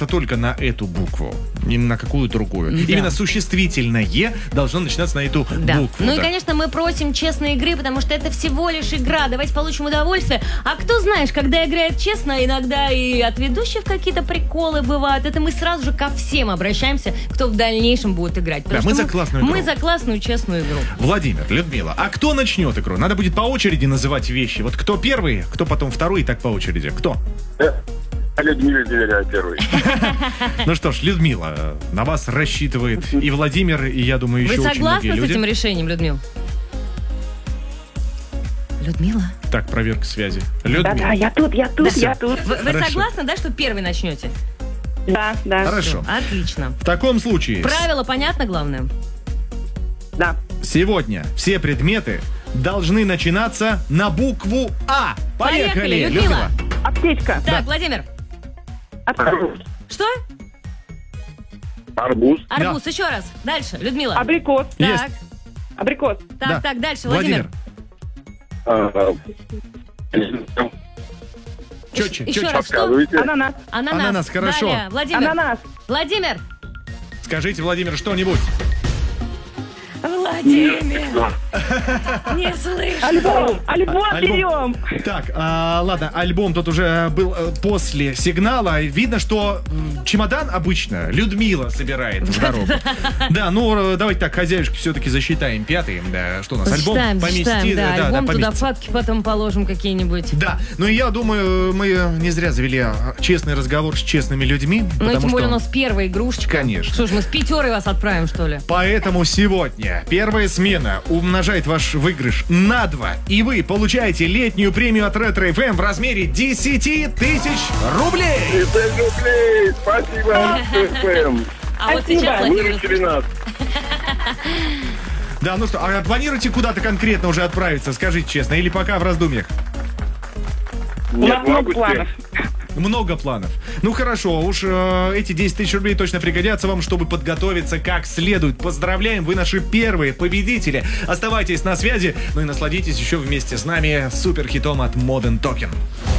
начинаться только на эту букву, не на какую другую. Да. Именно существительное должно начинаться на эту букву. Ну и, да. конечно, мы просим честной игры, потому что это всего лишь игра. Давайте получим удовольствие. А кто знаешь, когда играет честно, иногда и от ведущих какие-то приколы бывают. Это мы сразу же ко всем обращаемся, кто в дальнейшем будет играть. Да, Потому мы что за классную игру. Мы за классную, честную игру. Владимир, Людмила, а кто начнет игру? Надо будет по очереди называть вещи. Вот кто первый, кто потом второй, и так по очереди. Кто? Людмиле доверяю первый. Ну что ж, Людмила, на вас рассчитывает и Владимир, и, я думаю, еще Вы очень многие согласны с люди. этим решением, Людмила? Людмила? Так, проверка связи. Людмила. Да, я тут. Вы Хорошо. согласны, да, что первый начнете? Да. Хорошо. Отлично. В таком случае, Правило понятно, главное? Да. сегодня все предметы должны начинаться на букву А. Поехали, Людмила. Аптечка. Так, Владимир. Что? Арбуз. Арбуз. Еще раз. Дальше. Людмила. Абрикос. Есть. Так, Абрикос. Да. так, дальше. Владимир. Четче, Еще четче. раз. Что? Подсказывайте. Ананас. Ананас. Хорошо. Далее. Владимир. Ананас. Владимир. Скажите, Владимир, что-нибудь. Владимир. Не слышу. Альбом. Альбом Альбом. берем. Так, ладно, альбом тут уже был после сигнала. Видно, что чемодан обычно Людмила собирает в дорогу. Да, ну давайте так, хозяюшки все-таки засчитаем пятый. Да, что у нас, альбом Считаем, помести? да, альбом туда поместится. фотки потом положим какие-нибудь. Да, ну и я думаю, мы не зря завели честный разговор с честными людьми. Ну и потому тем более у что- нас первая игрушечка. Конечно. Что ж, мы с пятерой вас отправим, что ли? Поэтому сегодня первая смена умножает ваш выигрыш на 2, и вы получаете летнюю премию от Ретро FM в размере 10 тысяч рублей. 10 рублей. Спасибо, ФМ. А вот сейчас Владимир... Выручили нас. Да, ну что, а планируете куда-то конкретно уже отправиться, скажите честно, или пока в раздумьях? У Нет, нас в много августе. планов. Много планов. Ну хорошо, уж эти 10 тысяч рублей точно пригодятся вам, чтобы подготовиться как следует. Поздравляем, вы наши первые победители. Оставайтесь на связи, ну и насладитесь еще вместе с нами суперхитом от Modern Talking.